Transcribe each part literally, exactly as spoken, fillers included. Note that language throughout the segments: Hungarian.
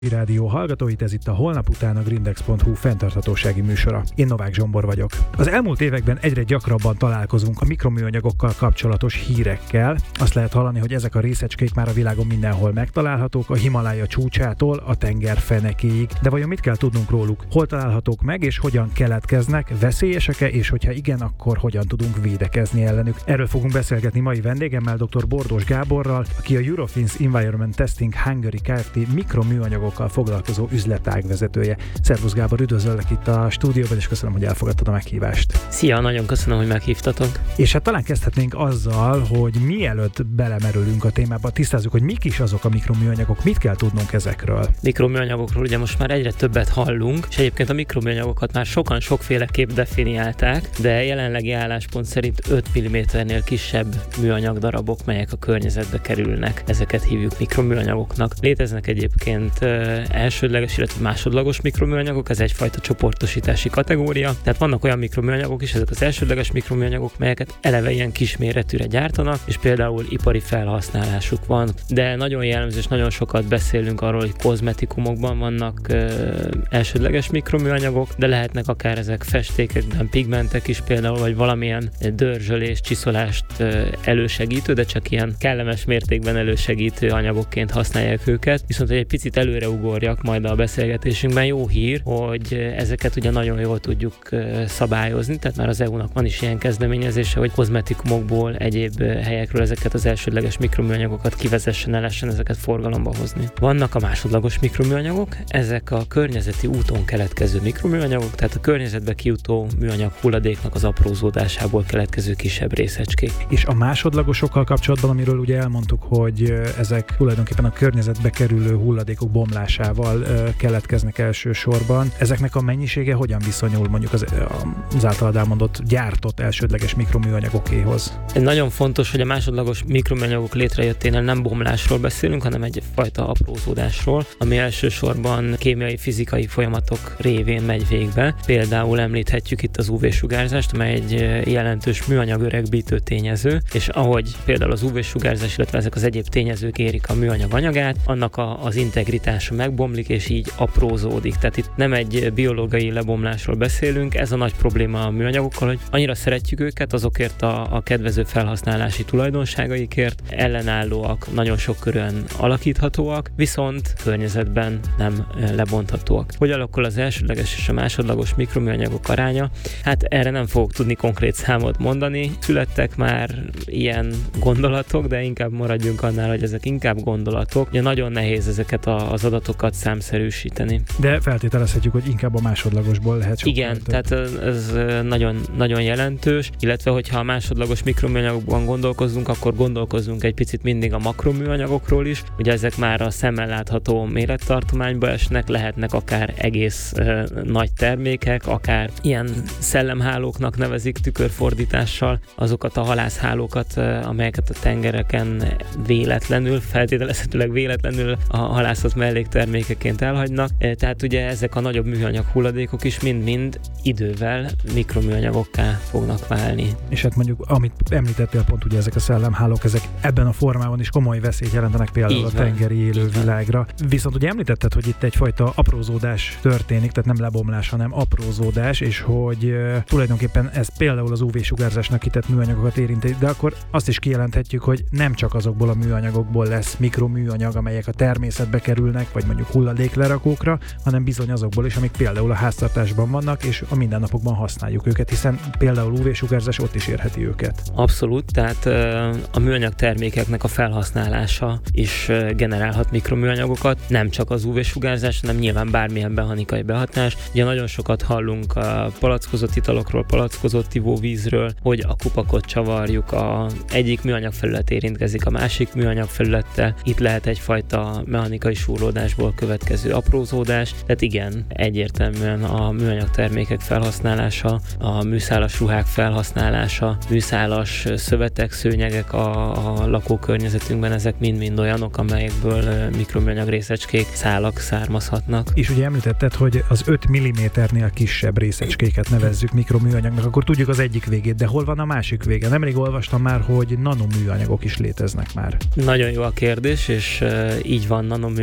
Rádió hallgatóit, ez itt a Holnap után a Grindex pont hu fenntarthatósági műsora. Én Novák Zsombor vagyok. Az elmúlt években egyre gyakrabban találkozunk a mikroműanyagokkal kapcsolatos hírekkel. Azt lehet hallani, hogy ezek a részecskék már a világon mindenhol megtalálhatók, a Himalája csúcsától a tenger fenekéig. De vajon mit kell tudnunk róluk? Hol találhatók meg, és hogyan keletkeznek? Veszélyesek-e, és hogyha igen, akkor hogyan tudunk védekezni ellenük? Erről fogunk beszélgetni mai vendégemmel, dr. Bordós Gáborral, aki a Eurofins Environment Testing Hungary Kft. Mikroműanyagok foglalkozó üzletág vezetője. Szervusz Gábor, üdvözöllek itt a stúdióban, és köszönöm, hogy elfogadtad a meghívást. Szia, nagyon köszönöm, hogy meghívtatok. És hát talán kezdhetnénk azzal, hogy mielőtt belemerülünk a témába, tisztázzuk, hogy mik is azok a mikroműanyagok, mit kell tudnunk ezekről. Mikroműanyagokról ugye most már egyre többet hallunk, és egyébként a mikroműanyagokat már sokan sokféleképp definiálták, de jelenlegi álláspont szerint öt milliméternél kisebb műanyag darabok, melyek a környezetbe kerülnek. Ezeket hívjuk mikroműanyagoknak. Léteznek egyébként elsődleges, illetve másodlagos mikroműanyagok, ez egyfajta csoportosítási kategória. Tehát vannak olyan mikroműanyagok is, ezek az elsődleges mikroműanyagok, melyeket eleve ilyen kisméretűre gyártanak, és például ipari felhasználásuk van. De nagyon jellemző, és nagyon sokat beszélünk arról, hogy kozmetikumokban vannak ö, elsődleges mikroműanyagok, de lehetnek akár ezek festékekben, pigmentek is például, vagy valamilyen dörzsölés, csiszolást ö, elősegítő, de csak ilyen kellemes mértékben elősegítő anyagokként használják őket. Viszont, hogy egy picit előre ugorjak majd a beszélgetésünkben, jó hír, hogy ezeket ugye nagyon jól tudjuk szabályozni, tehát már az é u-nak van is ilyen kezdeményezése, hogy kozmetikumokból, egyéb helyekről ezeket az elsődleges mikroműanyagokat kivezessen, el lehessen ezeket forgalomba hozni. Vannak a másodlagos mikroműanyagok, ezek a környezeti úton keletkező mikroműanyagok, tehát a környezetbe kijutó műanyag hulladéknak az aprózódásából keletkező kisebb részecskék. És a másodlagosokkal kapcsolatban, amiről ugye elmondtuk, hogy ezek tulajdonképpen a környezetbe kerülő hulladékok bomlásával ö, keletkeznek elsősorban. Ezeknek a mennyisége hogyan viszonyul mondjuk az, az általad elmondott gyártott elsődleges mikroműanyagokéhoz? Nagyon fontos, hogy a másodlagos mikroműanyagok létrejötténél nem bomlásról beszélünk, hanem egyfajta aprózódásról, ami elsősorban kémiai, fizikai folyamatok révén megy végbe. Például említhetjük itt az ú vé-sugárzást, amely egy jelentős műanyag öregbítő tényező, és ahogy például az ú vé-sugárzás, illetve ezek az egyéb tényezők érik a műanyag anyagát, annak a, az integritása megbomlik, és így aprózódik. Tehát itt nem egy biológiai lebomlásról beszélünk, ez a nagy probléma a műanyagokkal, hogy annyira szeretjük őket, azokért a, a kedvező felhasználási tulajdonságaikért, ellenállóak, nagyon sok körön alakíthatóak, viszont környezetben nem lebonthatóak. Hogy alakul az elsődleges és a másodlagos mikroműanyagok aránya? Hát erre nem fogok tudni konkrét számot mondani. Születtek már ilyen gondolatok, de inkább maradjunk annál, hogy ezek inkább gondolatok. Ugye nagyon nehéz ezeket a, az adatokat számszerűsíteni. De feltételezhetjük, hogy inkább a másodlagosból lehet sokkal Igen, több. tehát ez nagyon, nagyon jelentős, illetve hogyha a másodlagos mikroműanyagokban gondolkozunk, akkor gondolkozunk egy picit mindig a makroműanyagokról is. Ugye ezek már a szemmel látható mérettartományba esnek, lehetnek akár egész uh, nagy termékek, akár ilyen szellemhálóknak nevezik tükörfordítással azokat a halászhálókat, uh, amelyeket a tengereken véletlenül, feltételezhetőleg véletlenül a halászat melléktermékeként elhagynak. Tehát ugye ezek a nagyobb műanyag hulladékok is mind-mind idővel mikroműanyagokká fognak válni. És hát mondjuk, amit említettél pont, ugye ezek a szellemhálók, ezek ebben a formában is komoly veszélyt jelentenek például így a tengeri élővilágra. Viszont ugye említetted, hogy itt egyfajta aprózódás történik, tehát nem lebomlás, hanem aprózódás, és hogy uh, tulajdonképpen ez például az ú vé-sugárzásnak kitett műanyagokat érinti, de akkor azt is kijelenthetjük, hogy nem csak azokból a műanyagokból lesz mikroműanyag, amelyek a természetbe kerülnek, vagy mondjuk hulladéklerakókra, hanem bizony azokból is, amik például a háztartásban vannak, és a mindennapokban használjuk őket, hiszen például ú vé-sugárzás ott is érheti őket. Abszolút, tehát a műanyag termékeknek a felhasználása is generálhat mikroműanyagokat, nem csak az ú vé-sugárzás, hanem nyilván bármilyen mechanikai behatás. Ugye nagyon sokat hallunk a palackozott italokról, palackozott ivóvízről, hogy a kupakot csavarjuk, a egyik műanyag felület érintkezik a másik műanyag felülettel, itt lehet egyfajta mechanikai súrlódásból következő aprózódás, tehát igen, egyértelműen a műanyag termékek felhasználása, a műszálas ruhák felhasználása, műszálas szövetek, szőnyegek a, a lakókörnyezetünkben, ezek mind-mind olyanok, amelyekből mikroműanyag részecskék, szálak származhatnak. És ugye említetted, hogy az öt milliméternél kisebb részecskéket nevezzük mikroműanyagnak, akkor tudjuk az egyik végét, de hol van a másik vége? Nemrég olvastam már, hogy nanoműanyagok is léteznek már. Nagyon jó a kérdés, és így van, nanoműanyagokról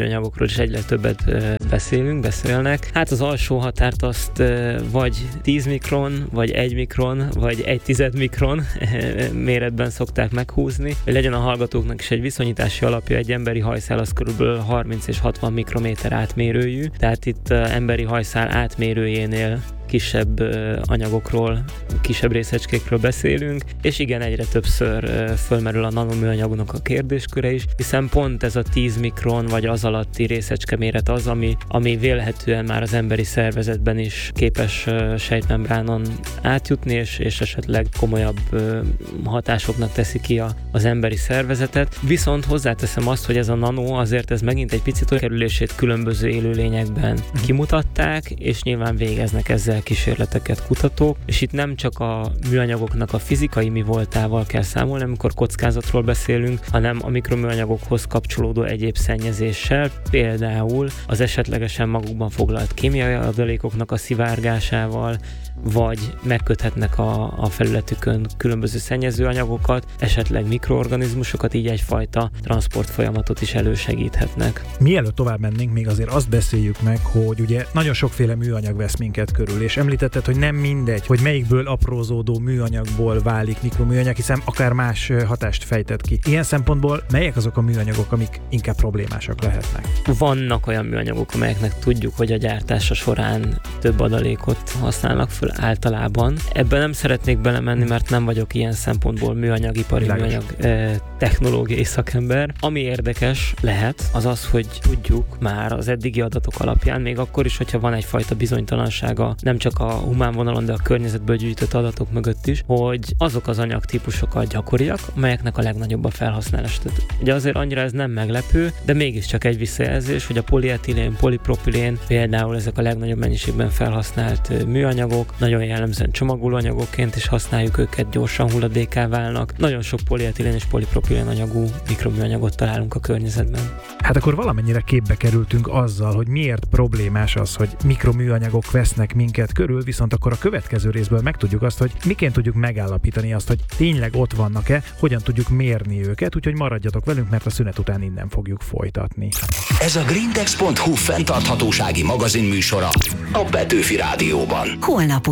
is egyre többet beszélünk, beszélnek. Hát az alsó határt azt vagy tíz mikron, vagy egy mikron, vagy egy tized mikron méretben szokták meghúzni. Legyen a hallgatóknak is egy viszonyítási alapja, egy emberi hajszál az körülbelül harminc és hatvan mikrométer átmérőjű, tehát itt emberi hajszál átmérőjénél kisebb anyagokról, kisebb részecskékről beszélünk, és igen, egyre többször fölmerül a nanoműanyagnak a kérdésköre is, hiszen pont ez a tíz mikron vagy az alatti részecske méret az, ami, ami vélhetően már az emberi szervezetben is képes sejtmembránon átjutni, és, és esetleg komolyabb hatásoknak teszi ki a, az emberi szervezetet. Viszont hozzáteszem azt, hogy ez a nano azért ez megint egy picit olyan kerülését különböző élőlényekben kimutatták, és nyilván végeznek ezzel kísérleteket kutatók, és itt nem csak a műanyagoknak a fizikai mi voltával kell számolni, amikor kockázatról beszélünk, hanem a mikroműanyagokhoz kapcsolódó egyéb szennyezéssel, például az esetlegesen magukban foglalt kémiai adalékoknak a szivárgásával, vagy megköthetnek a, a felületükön különböző szennyezőanyagokat, esetleg mikroorganizmusokat, így egyfajta transport folyamatot is elősegíthetnek. Mielőtt tovább mennénk, még azért azt beszéljük meg, hogy ugye nagyon sokféle műanyag vesz minket körül, és említetted, hogy nem mindegy, hogy melyikből aprózódó műanyagból válik mikroműanyag, hiszen akár más hatást fejtett ki. Ilyen szempontból melyek azok a műanyagok, amik inkább problémásak lehetnek? Vannak olyan műanyagok, amelyeknek tudjuk, hogy a gyártása során több adalékot használnak föl általában. Ebben nem szeretnék belemenni, mert nem vagyok ilyen szempontból műanyagipari, Világos. műanyag eh, technológiai szakember. Ami érdekes lehet, az az, hogy tudjuk már az eddigi adatok alapján, még akkor is, hogyha van egyfajta bizonytalansága nem csak a humán vonalon, de a környezetből gyűjtött adatok mögött is, hogy azok az anyagtípusok a gyakoriak, amelyeknek a legnagyobb a felhasználás. Tehát ugye azért annyira ez nem meglepő, de mégiscsak egy visszajelzés, hogy a polietilén, polipropilén például ezek a legnagyobb mennyiségben felhasznált műanyagok, nagyon jellemzően csomagolóanyagokként is használjuk őket, gyorsan hulladékká válnak. Nagyon sok polietilén és polipropilén anyagú mikroműanyagot találunk a környezetben. Hát akkor valamennyire képbe kerültünk azzal, hogy miért problémás az, hogy mikroműanyagok vesznek minket körül, viszont akkor a következő részből megtudjuk azt, hogy miként tudjuk megállapítani azt, hogy tényleg ott vannak-e, hogyan tudjuk mérni őket, úgyhogy maradjatok velünk, mert a szünet után innen fogjuk folytatni. Ez a grindex pont hu fenntarthatósági magazin műsora a Petőfi Rádióban. Holnap